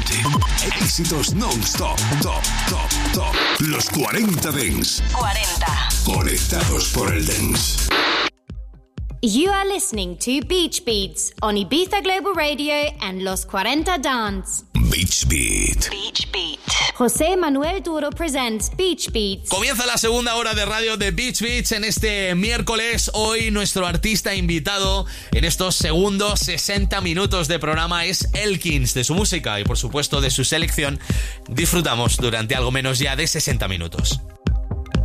Éxitos non-stop, top, top, top. Los 40 Dance. 40. Conectados por el Dance. You are listening to Beach Beats on Ibiza Global Radio and Los 40 Dance. Beach Beat. Beach Beat. José Manuel Duro presents Beach Beats. Comienza la segunda hora de radio de Beach Beats en este miércoles. Hoy nuestro artista invitado en estos segundos 60 minutos de programa es Elkins. De su música y por supuesto de su selección disfrutamos durante algo menos ya de 60 minutos.